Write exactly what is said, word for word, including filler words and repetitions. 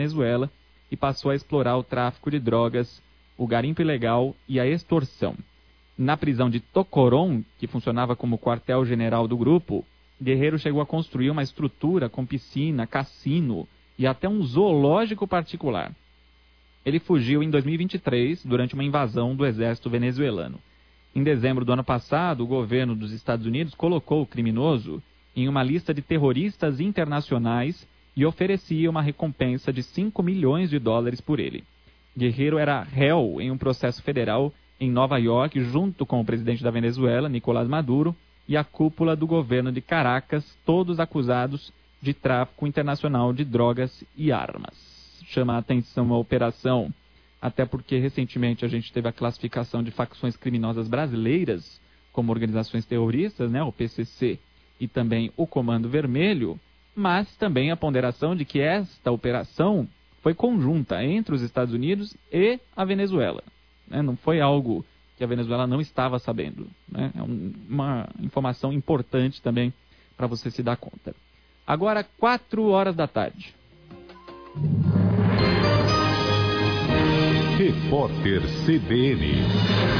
Venezuela e passou a explorar o tráfico de drogas, o garimpo ilegal e a extorsão. Na prisão de Tocorón, que funcionava como quartel-general do grupo, Guerreiro chegou a construir uma estrutura com piscina, cassino e até um zoológico particular. Ele fugiu em dois mil e vinte e três, durante uma invasão do exército venezuelano. Em dezembro do ano passado, o governo dos Estados Unidos colocou o criminoso em uma lista de terroristas internacionais e oferecia uma recompensa de cinco milhões de dólares por ele. Guerreiro era réu em um processo federal em Nova York, junto com o presidente da Venezuela, Nicolás Maduro, e a cúpula do governo de Caracas, todos acusados de tráfico internacional de drogas e armas. Chama a atenção a operação, até porque recentemente a gente teve a classificação de facções criminosas brasileiras como organizações terroristas, né, o P C C e também o Comando Vermelho, mas também a ponderação de que esta operação foi conjunta entre os Estados Unidos e a Venezuela. Né? Não foi algo que a Venezuela não estava sabendo. Né? É um, uma informação importante também para você se dar conta. Agora, quatro horas da tarde. Repórter C B N.